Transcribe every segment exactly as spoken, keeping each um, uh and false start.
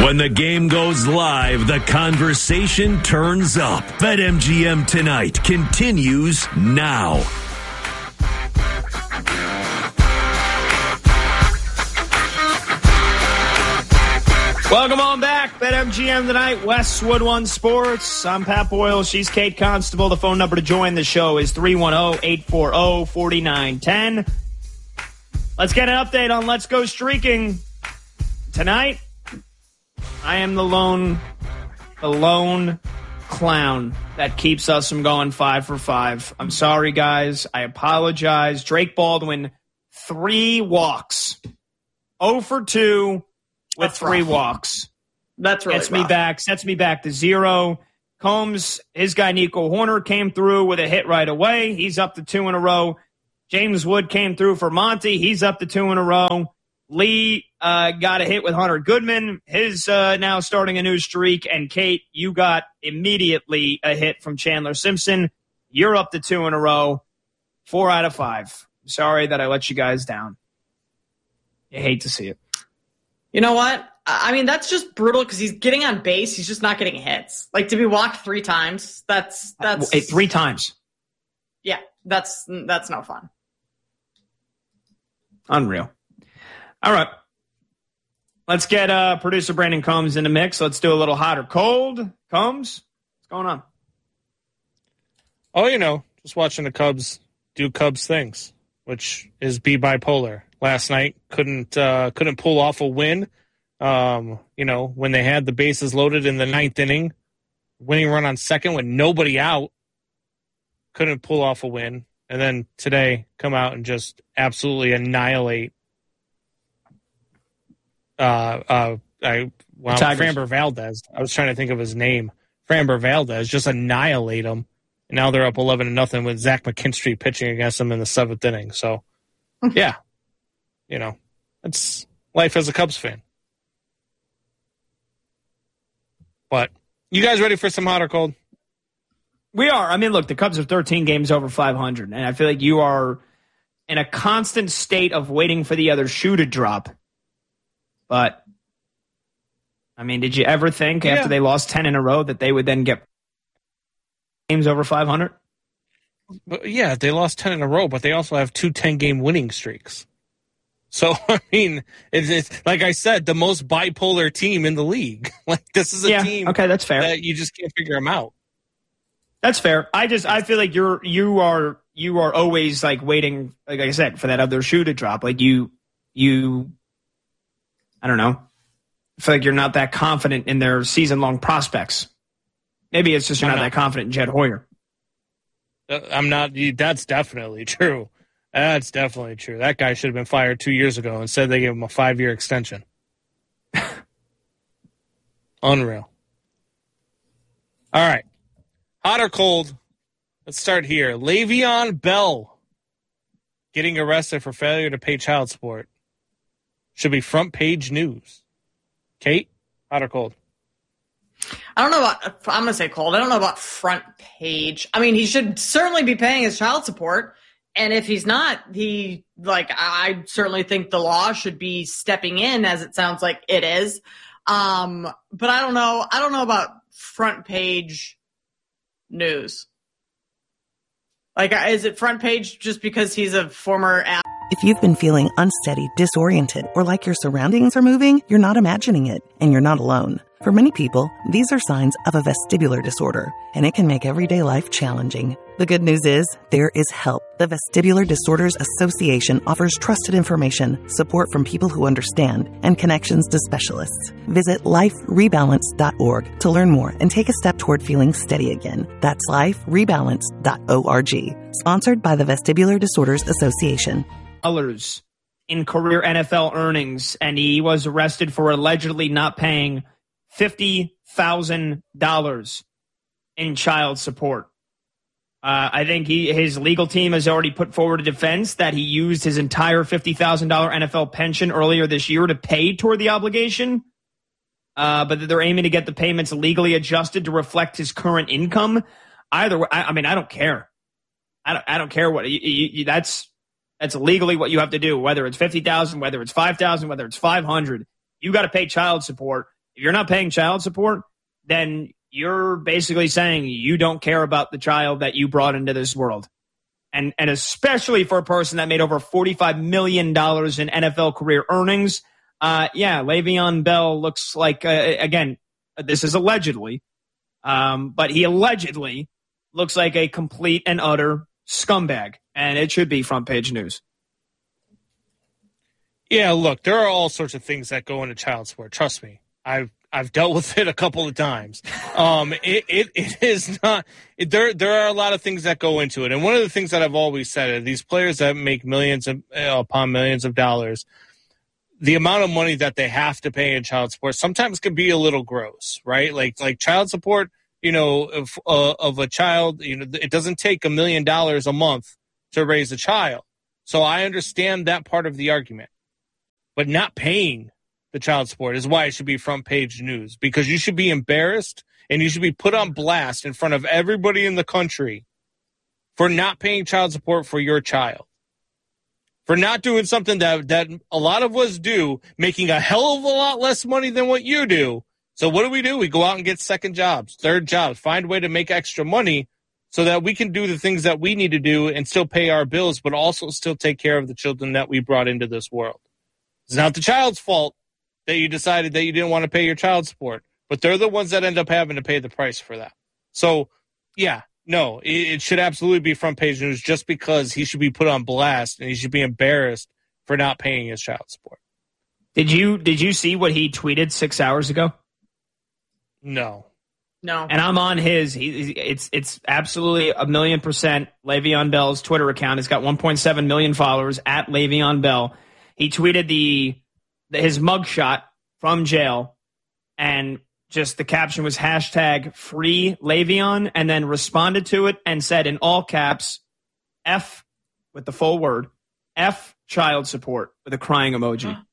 When the game goes live, the conversation turns up. BetMGM Tonight continues now. Welcome on back. BetMGM Tonight, Westwood One Sports. I'm Pat Boyle. She's Kate Constable. The phone number to join the show is three one zero, eight four zero, four nine one zero. Let's get an update on Let's Go Streaking. Tonight, I am the lone, the lone clown that keeps us from going five for five. I'm sorry, guys. I apologize. Drake Baldwin, three walks. zero for two with That's three rough. walks. That's really Gets rough. me back, sets me back to zero. Combs, his guy Nico Horner came through with a hit right away. He's up to two in a row. James Wood came through for Monty. He's up to two in a row. Lee uh, got a hit with Hunter Goodman. His uh, now starting a new streak. And Kate, you got immediately a hit from Chandler Simpson. You're up to two in a row. Four out of five. Sorry that I let you guys down. You hate to see it. You know what? I mean, that's just brutal because he's getting on base. He's just not getting hits. Like, to be walked three times, that's that's Uh, three times. Yeah, that's that's no fun. Unreal. All right. Let's get uh, producer Brandon Combs in the mix. Let's do a little hot or cold. Combs, what's going on? Oh, you know, just watching the Cubs do Cubs things, which is be bipolar. Last night, couldn't uh, couldn't pull off a win. Um, you know, when they had the bases loaded in the ninth inning, winning run on second with nobody out, couldn't pull off a win. And then today, come out and just absolutely annihilate. Uh, uh, I well, Framber Valdez. I was trying to think of his name. Framber Valdez, just annihilate him. And now they're up eleven to nothing with Zach McKinstry pitching against them in the seventh inning. So, yeah. You know, it's life as a Cubs fan. But you guys ready for some hot or cold? We are. I mean, look, the Cubs are thirteen games over five hundred, and I feel like you are in a constant state of waiting for the other shoe to drop. But, I mean, did you ever think yeah. after they lost ten in a row that they would then get games over five hundred? But yeah, they lost ten in a row, but they also have two ten-game winning streaks. So, I mean, it's, it's like I said, the most bipolar team in the league. Like, this is a yeah, team okay, that's fair. that you just can't figure them out. That's fair. I just I feel like you're you are you are always like waiting, like I said, for that other shoe to drop. Like you you I don't know. I feel like you're not that confident in their season long prospects. Maybe it's just you're not, not that confident in Jed Hoyer. I'm not. That's definitely true. That's definitely true. That guy should have been fired two years ago. Instead, they gave him a five-year extension. Unreal. All right. Hot or cold? Let's start here. Le'Veon Bell getting arrested for failure to pay child support. Should be front page news. Kate, hot or cold? I don't know about, I'm going to say cold. I don't know about front page. I mean, he should certainly be paying his child support. And if he's not, he, like, I certainly think the law should be stepping in, as it sounds like it is. Um, but I don't know. I don't know about front page news. Like, is it front page just because he's a former athlete? If you've been feeling unsteady, disoriented, or like your surroundings are moving, you're not imagining it, and you're not alone. For many people, these are signs of a vestibular disorder, and it can make everyday life challenging. The good news is, there is help. The Vestibular Disorders Association offers trusted information, support from people who understand, and connections to specialists. Visit life rebalance dot org to learn more and take a step toward feeling steady again. That's life rebalance dot org. Sponsored by the Vestibular Disorders Association. Dollars in career N F L earnings, and he was arrested for allegedly not paying fifty thousand dollars in child support. Uh, I think he, his legal team has already put forward a defense that he used his entire fifty thousand dollars N F L pension earlier this year to pay toward the obligation, uh, but that they're aiming to get the payments legally adjusted to reflect his current income. Either way, I, I mean, I don't care. I don't, I don't care what you, you, you, that's. That's legally what you have to do, whether it's fifty thousand dollars, whether it's five thousand dollars, whether it's five hundred dollars. You got to pay child support. If you're not paying child support, then you're basically saying you don't care about the child that you brought into this world. And and especially for a person that made over forty-five million dollars in N F L career earnings, uh, yeah, Le'Veon Bell looks like, uh, again, this is allegedly, um, but he allegedly looks like a complete and utter scumbag, and it should be front page news. Yeah, look, there are all sorts of things that go into child support. Trust me, I've I've dealt with it a couple of times. Um, it, it it is not it, there. There are a lot of things that go into it, and one of the things that I've always said is these players that make millions of, uh, upon millions of dollars, the amount of money that they have to pay in child support sometimes can be a little gross, right? Like like child support, you know, of, uh, of a child, you know, it doesn't take a million dollars a month to raise a child. So I understand that part of the argument, but not paying the child support is why it should be front page news, because you should be embarrassed and you should be put on blast in front of everybody in the country for not paying child support for your child, for not doing something that, that a lot of us do, making a hell of a lot less money than what you do. So what do we do? We go out and get second jobs, third jobs, find a way to make extra money so that we can do the things that we need to do and still pay our bills, but also still take care of the children that we brought into this world. It's not the child's fault that you decided that you didn't want to pay your child support, but they're the ones that end up having to pay the price for that. So, yeah, no, it, it should absolutely be front page news just because he should be put on blast and he should be embarrassed for not paying his child support. Did you did you see what he tweeted six hours ago? No. No. And I'm on his. He, it's it's absolutely a million percent Le'Veon Bell's Twitter account. It's got one point seven million followers at Le'Veon Bell. He tweeted the, the his mugshot from jail, and just the caption was hashtag free Le'Veon, and then responded to it and said in all caps, F with the full word, F child support with a crying emoji. Huh.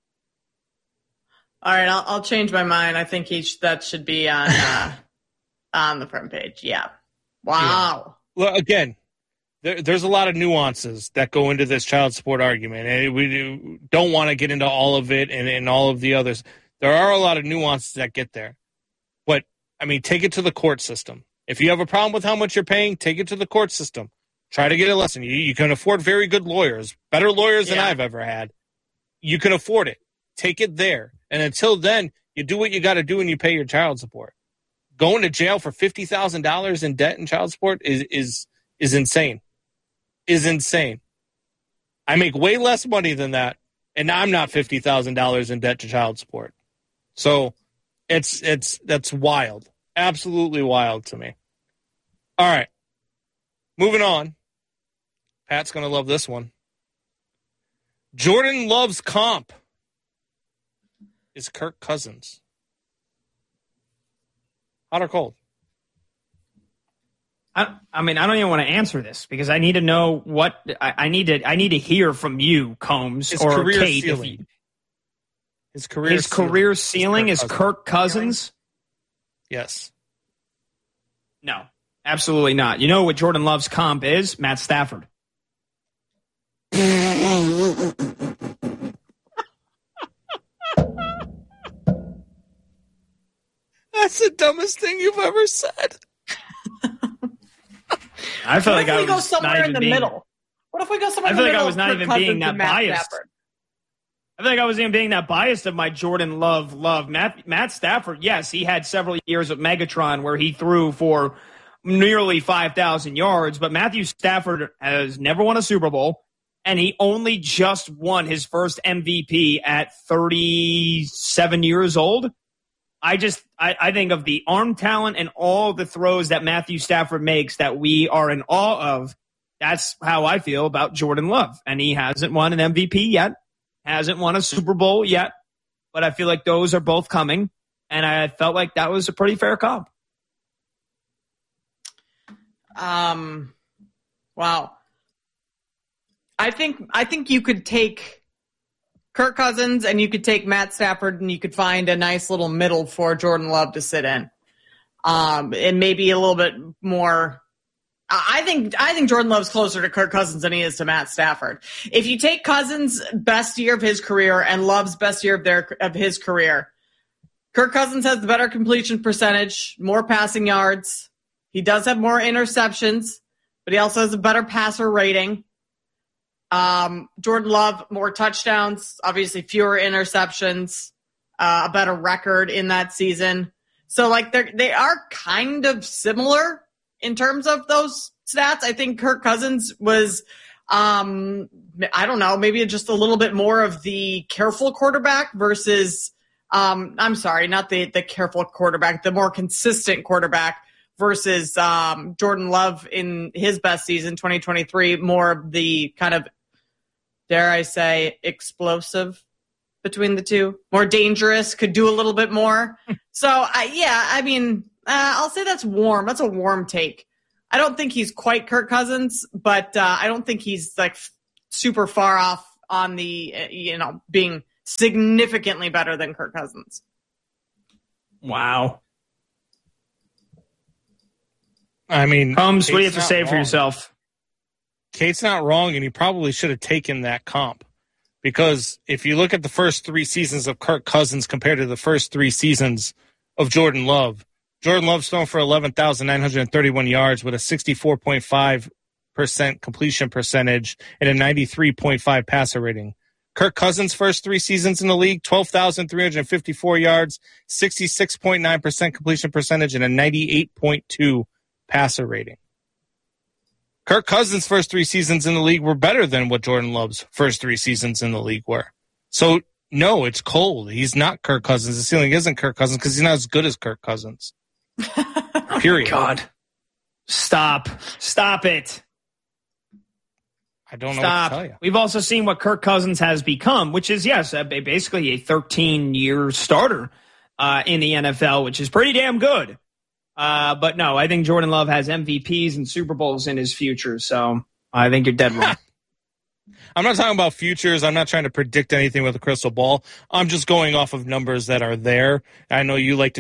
All right, I'll, I'll change my mind. I think each that should be on uh, on the front page. Yeah. Wow. Yeah. Well, again, there, there's a lot of nuances that go into this child support argument, and we do, don't want to get into all of it and, and all of the others. There are a lot of nuances that get there. But, I mean, take it to the court system. If you have a problem with how much you're paying, take it to the court system. Try to get a lesson. You, you can afford very good lawyers, better lawyers yeah. than I've ever had. You can afford it. Take it there. And until then, you do what you got to do and you pay your child support. Going to jail for fifty thousand dollars in debt and child support is is is insane. Is insane. I make way less money than that, and I'm not fifty thousand dollars in debt to child support. So it's it's that's wild. Absolutely wild to me. All right. Moving on. Pat's going to love this one. Jordan Love's comp is Kirk Cousins. Hot or cold? I, I mean, I don't even want to answer this because I need to know what I, I need to. I need to hear from you, Combs his or career Kate. Ceiling. You, his career his ceiling career ceiling is Kirk Kirk, Cousins. Kirk Cousins. Yes. No, absolutely not. You know what Jordan Love's comp is? Matt Stafford. That's the dumbest thing you've ever said. I feel what like if I we go was somewhere not in the being, middle? What if we go somewhere I in feel the like middle? I was not even being that biased. Stafford? I feel like I was even being that biased of my Jordan Love love. Matt, Matt Stafford, yes, he had several years of Megatron where he threw for nearly five thousand yards, but Matthew Stafford has never won a Super Bowl, and he only just won his first M V P at thirty-seven years old. I just, I, I think of the arm talent and all the throws that Matthew Stafford makes that we are in awe of. That's how I feel about Jordan Love. And he hasn't won an M V P yet, hasn't won a Super Bowl yet, but I feel like those are both coming. And I felt like that was a pretty fair comp. Um, wow. I think, I think you could take Kirk Cousins and you could take Matt Stafford and you could find a nice little middle for Jordan Love to sit in. Um, and maybe a little bit more. I think, I think Jordan Love's closer to Kirk Cousins than he is to Matt Stafford. If you take Cousins' best year of his career and Love's best year of their, of his career, Kirk Cousins has the better completion percentage, more passing yards. He does have more interceptions, but he also has a better passer rating. Um, Jordan Love, more touchdowns, obviously fewer interceptions, uh, a better record in that season. So, like, they they are kind of similar in terms of those stats. I think Kirk Cousins was, um, I don't know, maybe just a little bit more of the careful quarterback versus, um, I'm sorry, not the, the careful quarterback, the more consistent quarterback versus um, Jordan Love in his best season, twenty twenty-three, more of the kind of, dare I say, explosive between the two, more dangerous, could do a little bit more. So, I, yeah, I mean, uh, I'll say that's warm. That's a warm take. I don't think he's quite Kirk Cousins, but uh, I don't think he's like f- super far off on the, uh, you know, being significantly better than Kirk Cousins. Wow. I mean, Combs, what do you have Kate's to say not for wrong. yourself? Kate's not wrong, and he probably should have taken that comp. Because if you look at the first three seasons of Kirk Cousins compared to the first three seasons of Jordan Love, Jordan Love's thrown for eleven thousand nine hundred thirty-one yards with a sixty-four point five percent completion percentage and a ninety-three point five passer rating. Kirk Cousins' first three seasons in the league, twelve thousand three hundred fifty-four yards, sixty-six point nine percent completion percentage, and a ninety-eight point two passer rating. Kirk Cousins' first three seasons in the league were better than what Jordan Love's first three seasons in the league were. So, no, it's cold. He's not Kirk Cousins. The ceiling isn't Kirk Cousins because he's not as good as Kirk Cousins. Period. Oh God. Stop. Stop it. I don't know Stop. what to tell you. We've also seen what Kirk Cousins has become, which is, yes, a, basically a thirteen-year starter uh, in the N F L, which is pretty damn good. Uh, but no, I think Jordan Love has M V Ps and Super Bowls in his future, so I think you're dead wrong. I'm not talking about futures. I'm not trying to predict anything with a crystal ball. I'm just going off of numbers that are there. I know you like to